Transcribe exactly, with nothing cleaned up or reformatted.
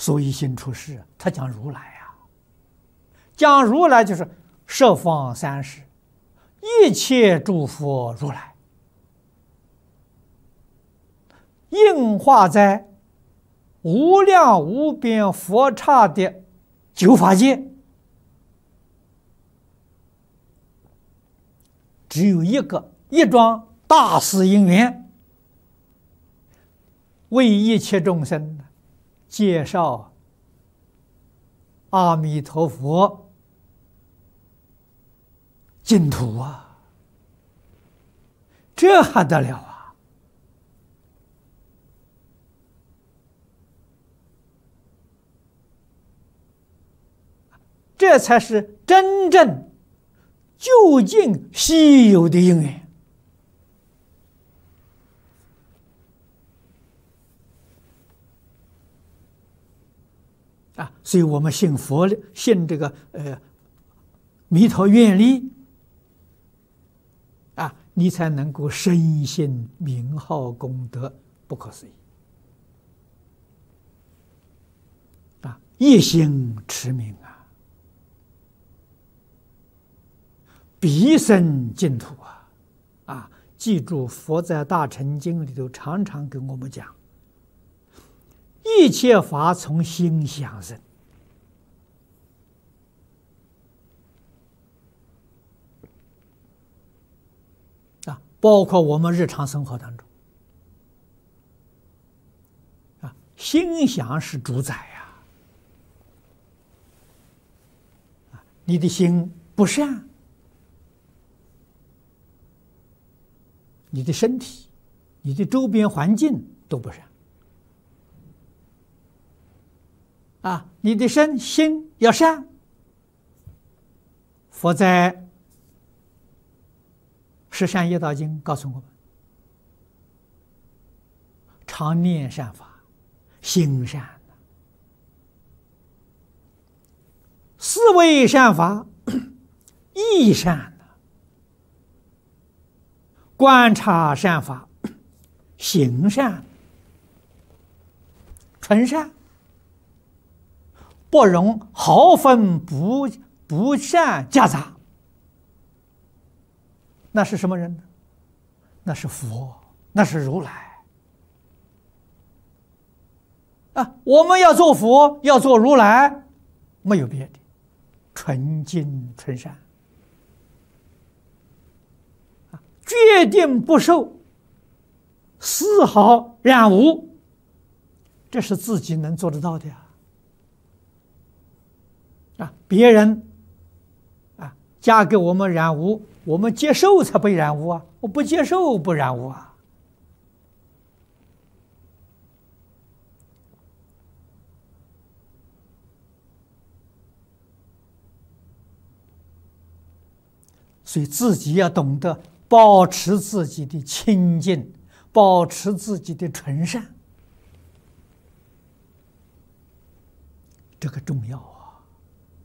所以行出世，他讲如来啊，讲如来就是十方三世一切诸佛如来，应化在无量无边佛刹的九法界，只有一个一桩大事因缘，为一切众生介绍阿弥陀佛净土啊，这还得了啊！这才是真正究竟稀有的因缘啊！所以我们信佛，信这个呃弥陀愿力啊，你才能够深信名号功德不可思议啊，一心持名啊，必生净土啊！啊，记住，佛在《大乘经》里头常常跟我们讲，一切法从心想生啊，包括我们日常生活当中啊，心想是主宰呀！啊，你的心不善，你的身体、你的周边环境都不善啊！你的身心要善。佛在《十善业道经》告诉我们：常念善法，心善；思维善法，意善。观察善法，行善，纯善，不容毫分不不善夹杂。那是什么人呢？那是佛，那是如来啊！我们要做佛，要做如来，没有别的，纯净纯善。决定不受丝毫染污，这是自己能做得到的呀！啊，别人啊加给我们染污，我们接受才被染污啊！我不接受不染污啊！所以自己要懂得保持自己的清净，保持自己的纯善，这个重要啊！